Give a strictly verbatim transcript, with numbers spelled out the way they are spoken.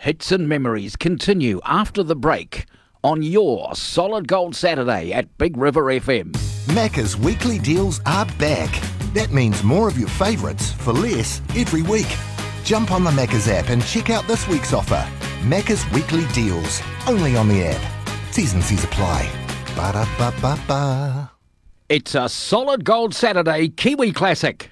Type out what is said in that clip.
Hits and memories continue after the break on your Solid Gold Saturday at Big River F M. Macca's weekly deals are back. That means more of your favourites for less every week. Jump on the Macca's app and check out this week's offer. Macca's weekly deals, only on the app. T's and C's apply. Ba-da-ba-ba-ba. It's a Solid Gold Saturday Kiwi Classic.